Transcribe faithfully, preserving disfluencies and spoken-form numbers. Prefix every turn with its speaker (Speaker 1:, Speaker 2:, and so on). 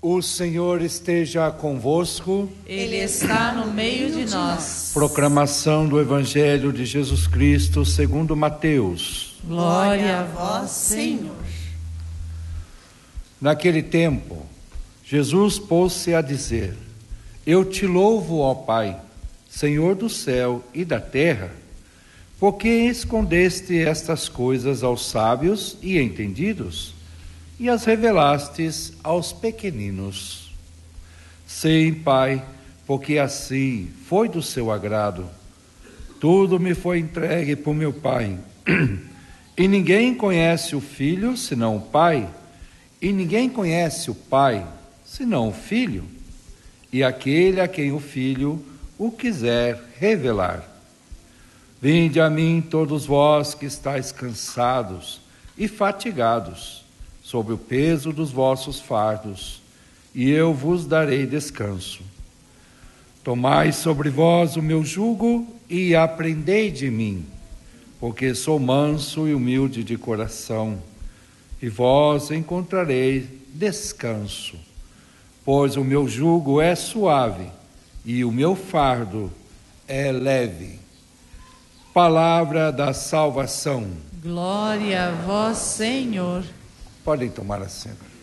Speaker 1: O Senhor esteja convosco.
Speaker 2: Ele está no meio de nós.
Speaker 1: Proclamação do Evangelho de Jesus Cristo segundo Mateus.
Speaker 2: Glória a vós, Senhor.
Speaker 1: Naquele tempo, Jesus pôs-se a dizer: Eu te louvo, ó Pai, Senhor do céu e da terra, porque escondeste estas coisas aos sábios e entendidos e as revelastes aos pequeninos. Sim, Pai, porque assim foi do seu agrado. Tudo me foi entregue por meu Pai. E ninguém conhece o Filho senão o Pai, e ninguém conhece o Pai senão o Filho, e aquele a quem o Filho o quiser revelar. Vinde a mim todos vós que estáis cansados e fatigados, sob o peso dos vossos fardos, e eu vos darei descanso. Tomai sobre vós o meu jugo e aprendei de mim, porque sou manso e humilde de coração, e vós encontrareis descanso, pois o meu jugo é suave e o meu fardo é leve. Palavra da salvação.
Speaker 2: Glória a vós, Senhor.
Speaker 1: Podem tomar assento.